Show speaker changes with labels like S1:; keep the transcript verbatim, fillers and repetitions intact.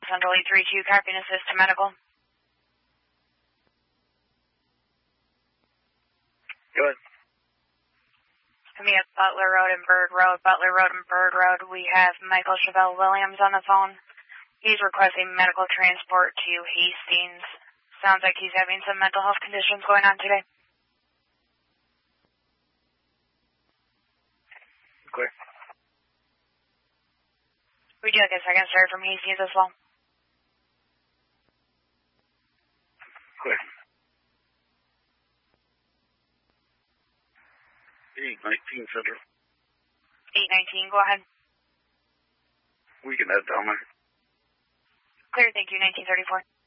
S1: Central eight three two, copy and assist to medical.
S2: Go ahead.
S1: Coming up Butler Road and Bird Road, Butler Road and Bird Road, we have Michael Chevelle Williams on the phone. He's requesting medical transport to Hastings. Sounds like he's having some mental health conditions going on today.
S2: Clear.
S1: We do like a second story from Hastings as well.
S2: Clear. eight nineteen Central.
S1: eight nineteen, go ahead.
S2: We can head down there.
S1: Clear, thank you, nineteen thirty-four.